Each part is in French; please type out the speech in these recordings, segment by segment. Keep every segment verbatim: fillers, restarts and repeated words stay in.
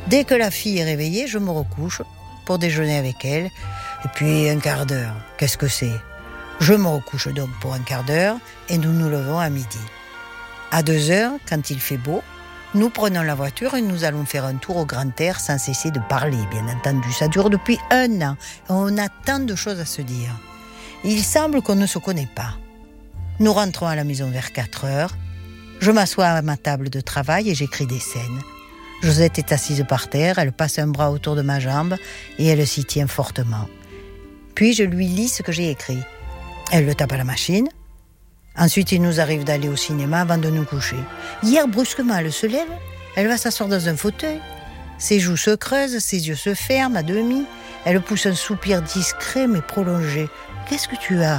Dès que la fille est réveillée, je me recouche pour déjeuner avec elle. Et puis un quart d'heure, qu'est-ce que c'est ? Je me recouche donc pour un quart d'heure et nous nous levons à midi. À deux heures, quand il fait beau, nous prenons la voiture et nous allons faire un tour au grand air sans cesser de parler, bien entendu. Ça dure depuis un an et on a tant de choses à se dire. Il semble qu'on ne se connaît pas. Nous rentrons à la maison vers quatre heures. Je m'assois à ma table de travail et j'écris des scènes. Josette est assise par terre, elle passe un bras autour de ma jambe et elle s'y tient fortement. Puis je lui lis ce que j'ai écrit. Elle le tape à la machine. Ensuite, il nous arrive d'aller au cinéma avant de nous coucher. Hier, brusquement, elle se lève, elle va s'asseoir dans un fauteuil. Ses joues se creusent, ses yeux se ferment à demi. Elle pousse un soupir discret mais prolongé. « Qu'est-ce que tu as ?»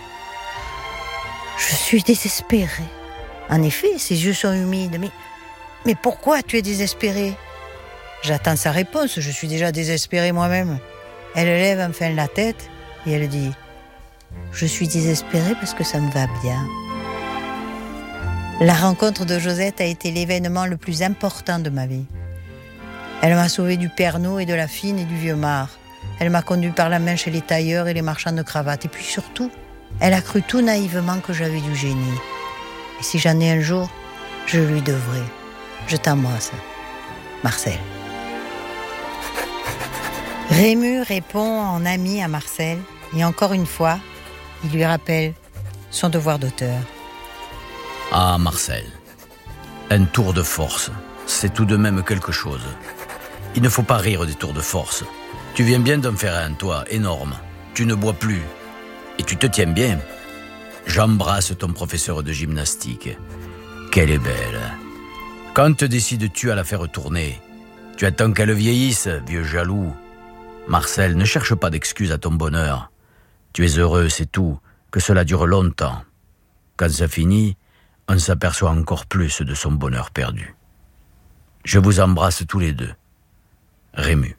Je suis désespérée. En effet, ses yeux sont humides. Mais, mais pourquoi tu es désespérée ? J'attends sa réponse, je suis déjà désespérée moi-même. Elle lève enfin la tête et elle dit « Je suis désespérée parce que ça me va bien. » La rencontre de Josette a été l'événement le plus important de ma vie. Elle m'a sauvée du Pernod et de la Fine et du Vieux Mar. Elle m'a conduit par la main chez les tailleurs et les marchands de cravates. Et puis surtout, elle a cru tout naïvement que j'avais du génie. Et si j'en ai un jour, je lui devrai. Je t'embrasse. Marcel. Rému répond en ami à Marcel. Et encore une fois, il lui rappelle son devoir d'auteur. Ah, Marcel, un tour de force, c'est tout de même quelque chose. Il ne faut pas rire des tours de force. Tu viens bien d'en faire un, toi, énorme. Tu ne bois plus. Et tu te tiens bien. J'embrasse ton professeur de gymnastique. Qu'elle est belle. Quand te décides-tu à la faire tourner ? Tu attends qu'elle vieillisse, vieux jaloux. Marcel, ne cherche pas d'excuses à ton bonheur. Tu es heureux, c'est tout, que cela dure longtemps. Quand ça finit, on s'aperçoit encore plus de son bonheur perdu. Je vous embrasse tous les deux. Rému.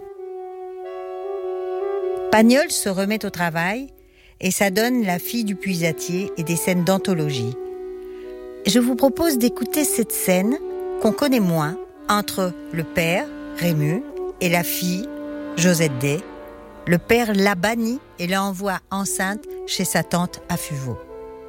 Pagnol se remet au travail et ça donne La fille du puisatier et des scènes d'anthologie. Je vous propose d'écouter cette scène qu'on connaît moins entre le père, Rému, et la fille, Josette Day. Le père la bannit et l'envoie enceinte chez sa tante à Fuveau.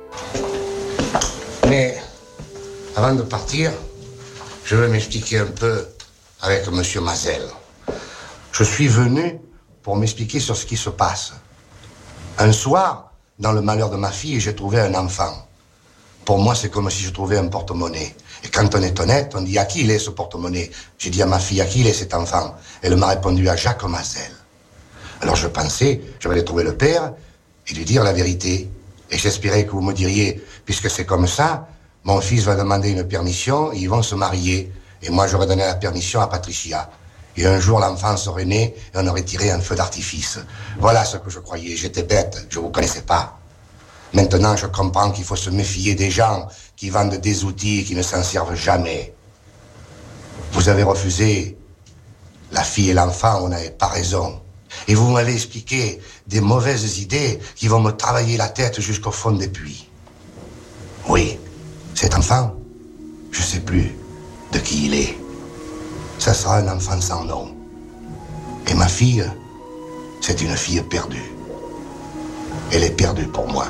Mais avant de partir, je veux m'expliquer un peu avec monsieur Mazel. Je suis venu pour m'expliquer sur ce qui se passe. Un soir, dans le malheur de ma fille, j'ai trouvé un enfant. Pour moi, c'est comme si je trouvais un porte-monnaie. Et quand on est honnête, on dit à qui il est ce porte-monnaie ? J'ai dit à ma fille, à qui il est cet enfant ? Elle m'a répondu à Jacques Mazel. Alors je pensais, je vais aller trouver le père et lui dire la vérité. Et j'espérais que vous me diriez, puisque c'est comme ça, mon fils va demander une permission et ils vont se marier. Et moi, j'aurais donné la permission à Patricia. Et un jour, l'enfant serait né et on aurait tiré un feu d'artifice. Voilà ce que je croyais. J'étais bête, je vous connaissais pas. Maintenant, je comprends qu'il faut se méfier des gens qui vendent des outils et qui ne s'en servent jamais. Vous avez refusé la fille et l'enfant, on n'avait pas raison. Et vous m'avez expliqué des mauvaises idées qui vont me travailler la tête jusqu'au fond des puits. Oui, cet enfant, je sais plus de qui il est. Ça sera un enfant sans nom. Et ma fille, c'est une fille perdue. Elle est perdue pour moi.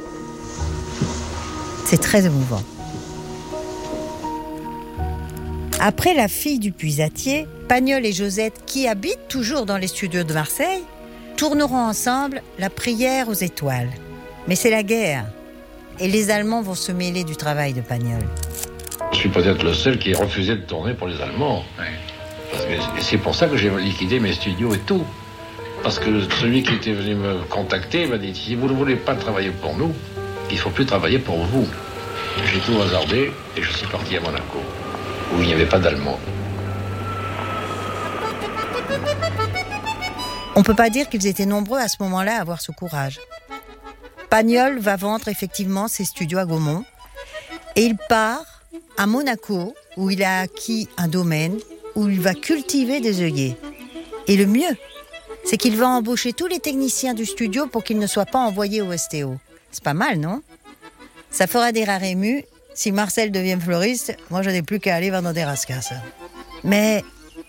C'est très émouvant. Après La fille du puisatier, Pagnol et Josette, qui habitent toujours dans les studios de Marseille, tourneront ensemble La prière aux étoiles. Mais c'est la guerre. Et les Allemands vont se mêler du travail de Pagnol. Je suis peut-être le seul qui ait refusé de tourner pour les Allemands. Parce que c'est pour ça que j'ai liquidé mes studios et tout. Parce que celui qui était venu me contacter m'a dit, si vous ne voulez pas travailler pour nous, il ne faut plus travailler pour vous. J'ai tout hasardé et je suis parti à Monaco, où il n'y avait pas d'Allemands. On ne peut pas dire qu'ils étaient nombreux à ce moment-là à avoir ce courage. Pagnol va vendre effectivement ses studios à Gaumont et il part à Monaco où il a acquis un domaine où il va cultiver des œillets. Et le mieux, c'est qu'il va embaucher tous les techniciens du studio pour qu'ils ne soient pas envoyés au S T O. C'est pas mal, non ? Ça fera des rares émus. Si Marcel devient fleuriste, moi je n'ai plus qu'à aller vendre des rascasses. Mais